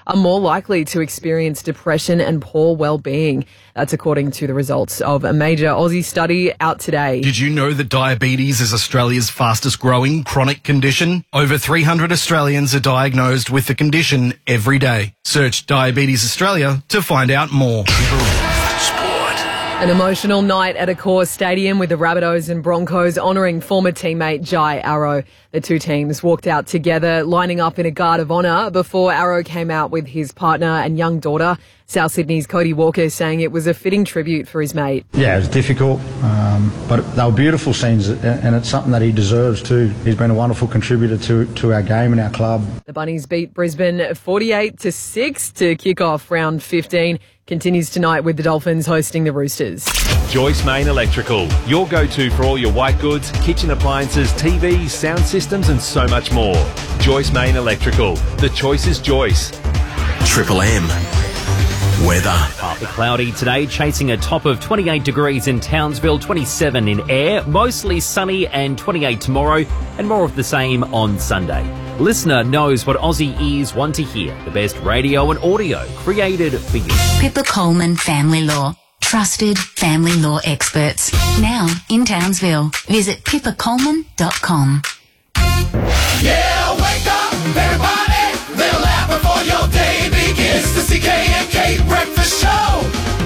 are more likely to experience depression and poor well-being. That's according to the results of a major Aussie study out today. Did you know that diabetes is Australia's fastest growing chronic condition? Over 300 Australians are diagnosed with the condition every day. Search Diabetes Australia to find out more. An emotional night at Accor Stadium with the Rabbitohs and Broncos honouring former teammate Jai Arrow. The two teams walked out together, lining up in a guard of honour before Arrow came out with his partner and young daughter. South Sydney's Cody Walker saying it was a fitting tribute for his mate. Yeah, it was difficult, but they were beautiful scenes, and it's something that he deserves too. He's been a wonderful contributor to our game and our club. The Bunnies beat Brisbane 48-6 to kick off round 15. Continues tonight with the Dolphins hosting the Roosters. Joyce Main Electrical, your go-to for all your white goods, kitchen appliances, TVs, sound systems and so much more. Joyce Main Electrical, the choice is Joyce. Triple M. Weather. Partly cloudy today, chasing a top of 28 degrees in Townsville, 27 in Ayr, mostly sunny and 28 tomorrow, and more of the same on Sunday. Listener knows what Aussie ears want to hear. The best radio and audio created for you. Pippa Coleman Family Law. Trusted family law experts. Now in Townsville. Visit pippacoleman.com. Yeah, wake up, everybody. They'll laugh before your day begins. The CK and K Breakfast Show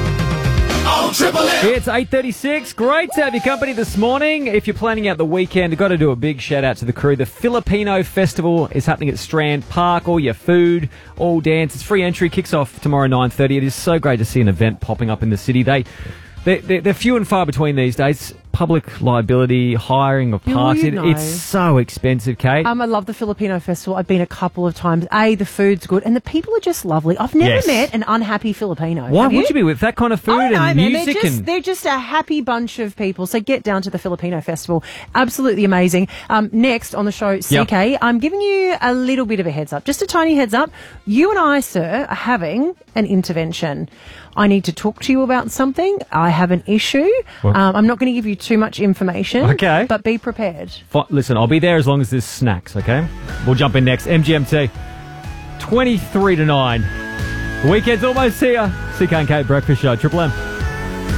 on Triple M. It's 8:36. Great to have your company this morning. If you're planning out the weekend, you've got to do a big shout out to the crew. The Filipino Festival is happening at Strand Park. All your food, all dance. It's free entry. Kicks off tomorrow 9:30. It is so great to see an event popping up in the city. They're few and far between these days. Public liability, hiring of parks. It's so expensive, Kate. I love the Filipino Festival. I've been a couple of times. The food's good and the people are just lovely. I've never met an unhappy Filipino. Why would you be with that kind of food and music? They're just a happy bunch of people. So get down to the Filipino Festival. Absolutely amazing. Next on the show, CK, I'm giving you a little bit of a heads up. Just a tiny heads up. You and I, sir, are having an intervention. I need to talk to you about something. I have an issue. I'm not going to give you too much information. Okay. But be prepared. Listen, I'll be there as long as there's snacks, okay? We'll jump in next. MGMT, 23 to 9. The weekend's almost here. CK and Kate Breakfast Show, Triple M.